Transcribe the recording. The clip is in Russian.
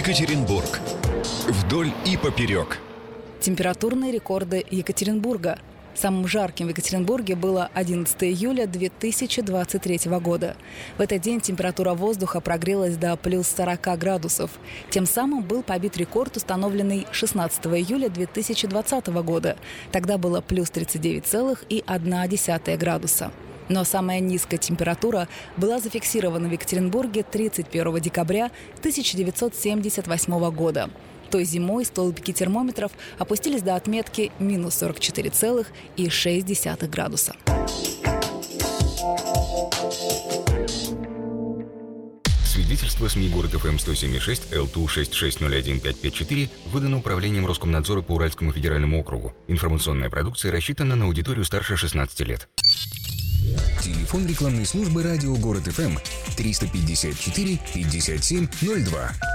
Екатеринбург. Вдоль и поперек. Температурные рекорды Екатеринбурга. Самым жарким в Екатеринбурге было 11 июля 2023 года. В этот день температура воздуха прогрелась до плюс 40 градусов. Тем самым был побит рекорд, установленный 16 июля 2020 года. Тогда было плюс 39,1 градуса. Но самая низкая температура была зафиксирована в Екатеринбурге 31 декабря 1978 года. Той зимой столбики термометров опустились до отметки минус 44,6 градуса. Свидетельство СМИ «Город ФМ» 107,6 ЛТУ-6601-554 выдано Управлением Роскомнадзора по Уральскому федеральному округу. Информационная продукция рассчитана на аудиторию старше 16 лет. Телефон рекламной службы радио «Город ФМ» 354 57 02.